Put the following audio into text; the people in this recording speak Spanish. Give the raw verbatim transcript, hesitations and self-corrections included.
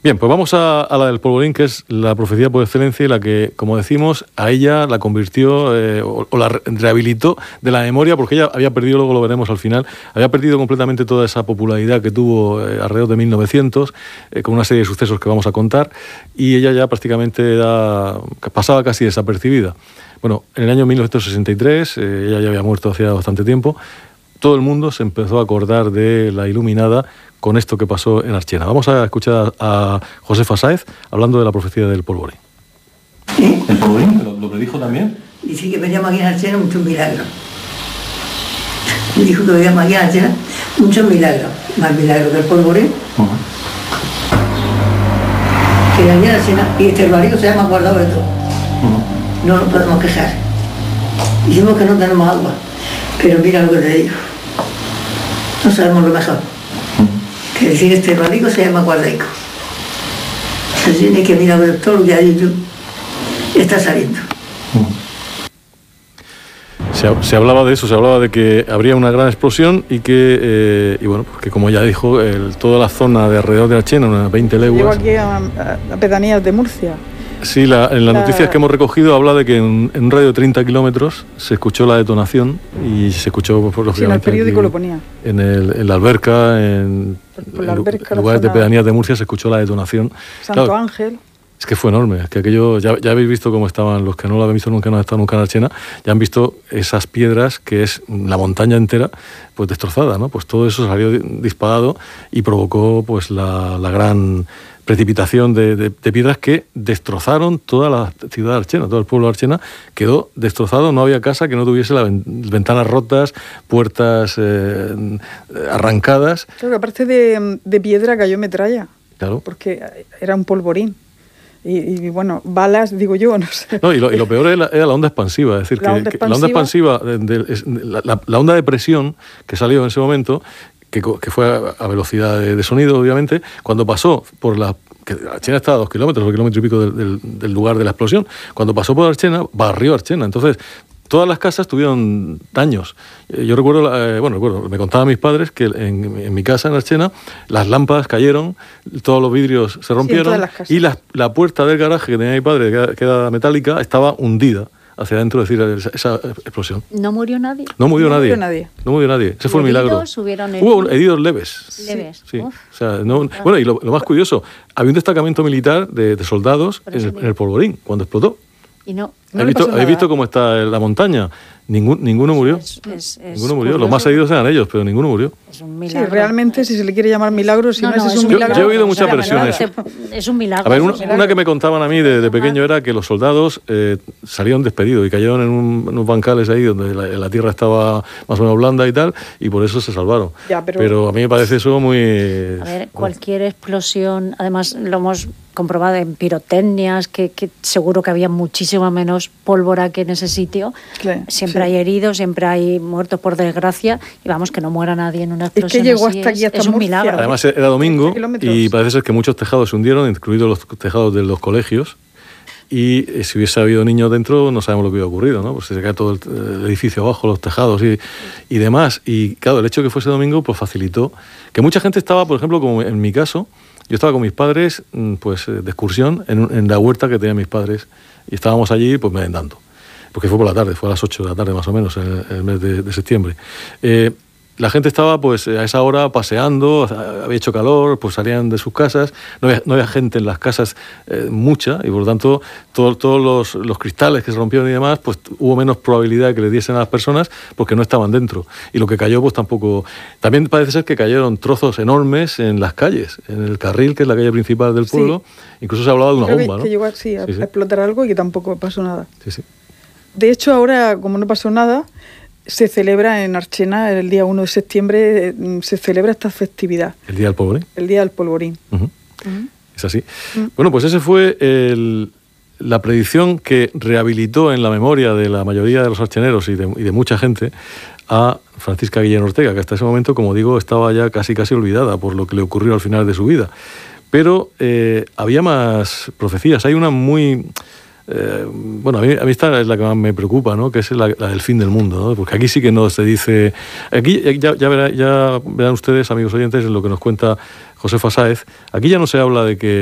Bien, pues vamos a, a la del polvorín, que es la profecía por excelencia y la que, como decimos, a ella la convirtió eh, o, o la rehabilitó de la memoria, porque ella había perdido, luego lo veremos al final, había perdido completamente toda esa popularidad que tuvo eh, alrededor de mil novecientos, eh, con una serie de sucesos que vamos a contar, y ella ya prácticamente era, pasaba casi desapercibida. Bueno, en el año mil novecientos sesenta y tres, eh, ella ya había muerto hacía bastante tiempo, todo el mundo se empezó a acordar de la iluminada con esto que pasó en Archena. Vamos a escuchar a Josefa Sáez hablando de la profecía del polvorín. ¿Eh? ¿El polvorín lo, lo predijo también? Dice que veríamos aquí en Archena muchos milagros. Me dijo que veríamos aquí en Archena muchos milagros. Más milagros que el polvorín. Uh-huh. Que aquí en Archena, y este barrio se llama guardado de todo. Uh-huh. No nos podemos quejar. Dijimos que no tenemos agua. Pero mira lo que te digo. No sabemos lo mejor. Que decir este radico se llama guardaico. Se tiene que mirar todo lo que ha dicho está saliendo. Se, se hablaba de eso, se hablaba de que habría una gran explosión y que, eh, y bueno, porque como ya dijo, el, toda la zona de alrededor de Archena, unas veinte leguas... Llego aquí a, a, a pedanías de Murcia. Sí, la, en las la... noticias que hemos recogido habla de que en, en un radio de treinta kilómetros se escuchó la detonación y se escuchó... Pues, sí, en el periódico lo ponía. En, el, en la alberca, en, por, por la alberca, en lugares de pedanías de Murcia se escuchó la detonación. Santo claro, Ángel. Es que fue enorme, es que aquello, ya, ya habéis visto cómo estaban, los que no lo habéis visto nunca, no han estado nunca en Archena, ya han visto esas piedras, que es la montaña entera, pues destrozada, ¿no? Pues todo eso salió disparado y provocó pues la, la gran precipitación de, de, de piedras que destrozaron toda la ciudad de Archena, todo el pueblo de Archena quedó destrozado, no había casa que no tuviese las ventanas rotas, puertas eh, arrancadas. Claro, aparte de, de piedra cayó metralla, claro, porque era un polvorín. Y, y bueno, balas, digo yo, no sé. No, y lo, y lo peor era, era la onda expansiva, es decir, la que, onda que la onda expansiva, de, de, la, la, la onda de presión que salió en ese momento, que, que fue a, a velocidad de, de sonido, obviamente, cuando pasó por la... que Archena está a dos kilómetros, dos kilómetros y pico del, del, del lugar de la explosión, cuando pasó por Archena, barrió Archena, entonces... Todas las casas tuvieron daños. Yo recuerdo, eh, bueno, recuerdo, me contaban mis padres que en, en mi casa, en Archena, las lámparas cayeron, todos los vidrios se rompieron, sí, y la, la puerta del garaje que tenía mi padre, que era, que era metálica, estaba hundida hacia adentro, es decir, esa, esa explosión. ¿No murió nadie? No murió no nadie. Murió nadie. No murió nadie. Ese fue el milagro. Hubieron Hubo heridos leves. Leves. Sí. O sea, no, bueno, y lo, lo más curioso, había un destacamento militar de, de soldados en el, en el polvorín, cuando explotó. Y no. ¿Habéis visto, ¿habéis visto cómo está la montaña? Ningún, ninguno murió. Es, es, es ninguno murió. Los más heridos eran ellos, pero ninguno murió. Es un milagro. Sí, realmente, si se le quiere llamar milagro, si no, no, no es, es un yo, milagro. Yo he oído muchas versiones. Es un milagro. A ver, una, una que me contaban a mí de, de pequeño era que los soldados eh, salieron despedidos y cayeron en, un, en unos bancales ahí donde la, la tierra estaba más o menos blanda y tal, y por eso se salvaron. Ya, pero, pero a mí me parece eso muy... A ver, cualquier explosión, además lo hemos comprobado en pirotecnias, que, que seguro que había muchísima menos pólvora que en ese sitio. Claro, siempre sí. hay heridos, siempre hay muertos por desgracia, y vamos, que no muera nadie en una explosión. Es que llegó así, hasta aquí, hasta es, es un milagro. Además era domingo y parece ser que muchos tejados se hundieron, incluidos los tejados de los colegios, y si hubiese habido niños dentro no sabemos lo que hubiera ocurrido, ¿no? Pues se cae todo el, el edificio abajo, los tejados y, y demás. Y claro, el hecho de que fuese domingo pues facilitó que mucha gente estaba, por ejemplo, como en mi caso, yo estaba con mis padres pues de excursión en, en la huerta que tenían mis padres y estábamos allí pues merendando, porque fue por la tarde, fue a las ocho de la tarde más o menos en el, en el mes de, de septiembre. Eh, La gente estaba pues a esa hora paseando, había hecho calor, pues salían de sus casas, no había, no había gente en las casas eh, mucha, y por lo tanto todos todo los, los cristales que se rompieron y demás, pues hubo menos probabilidad de que le diesen a las personas porque no estaban dentro. Y lo que cayó pues tampoco... También parece ser que cayeron trozos enormes en las calles, en el carril, que es la calle principal del pueblo, sí. Incluso se hablaba de una Creo bomba, que, ¿no? que llegó sí, a, sí, sí. a explotar algo y que tampoco pasó nada. Sí, sí. De hecho, ahora, como no pasó nada... Se celebra en Archena el día uno de septiembre, se celebra esta festividad. ¿El Día del Polvorín? El Día del Polvorín. Uh-huh. Uh-huh. Es así. Uh-huh. Bueno, pues ese fue el, la predicción que rehabilitó en la memoria de la mayoría de los archeneros y de, y de mucha gente a Francisca Guillén Ortega, que hasta ese momento, como digo, estaba ya casi casi olvidada por lo que le ocurrió al final de su vida. Pero eh, había más profecías. Hay una muy... Eh, bueno, a mí, a mí esta es la que más me preocupa, ¿no? Que es la, la del fin del mundo, ¿no? Porque aquí sí que no se dice... Aquí ya, ya, verá, ya verán ustedes, amigos oyentes, lo que nos cuenta Josefa Sáez. Aquí ya no se habla de que